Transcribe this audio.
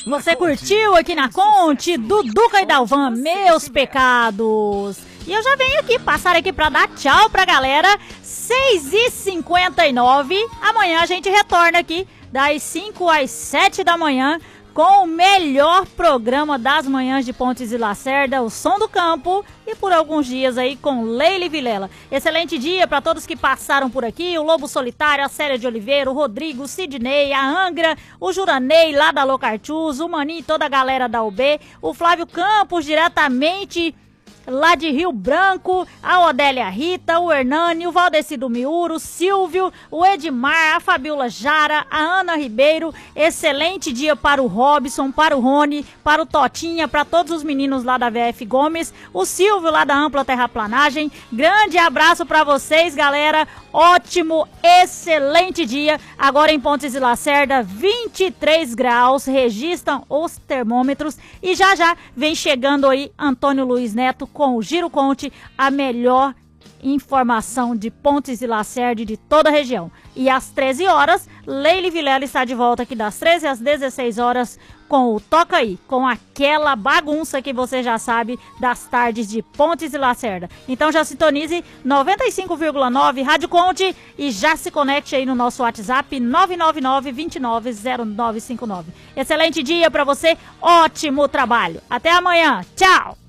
Você curtiu aqui na Conte, Duduca e Dalvan, Meus Pecados. E eu já venho aqui, passar aqui pra dar tchau pra galera. 6h59. Amanhã a gente retorna aqui das 5 às 7 da manhã com o melhor programa das manhãs de Pontes e Lacerda, o Som do Campo, e por alguns dias aí com Leila Vilela. Excelente dia para todos que passaram por aqui, o Lobo Solitário, a Célia de Oliveira, o Rodrigo, o Sidney, a Angra, o Juranei lá da Locartuz, o Mani e toda a galera da UB, o Flávio Campos diretamente lá de Rio Branco, a Odélia Rita, o Hernani, o Valdeci do Miuro, o Silvio, o Edmar, a Fabiola Jara, a Ana Ribeiro. Excelente dia para o Robson, para o Rony, para o Totinha, para todos os meninos lá da VF Gomes, o Silvio lá da Ampla Terraplanagem. Grande abraço para vocês, galera. Ótimo, excelente dia. Agora em Pontes e Lacerda, 23 graus, registram os termômetros. E já já vem chegando aí Antônio Luiz Neto com o Giro Conte, a melhor informação de Pontes e Lacerda e de toda a região. E às 13 horas, Leila Vilela está de volta aqui das 13 às 16 horas com o Toca Aí, com aquela bagunça que você já sabe das tardes de Pontes e Lacerda. Então já sintonize 95,9 Rádio Conte e já se conecte aí no nosso WhatsApp 999-290959. Excelente dia para você, ótimo trabalho. Até amanhã, tchau!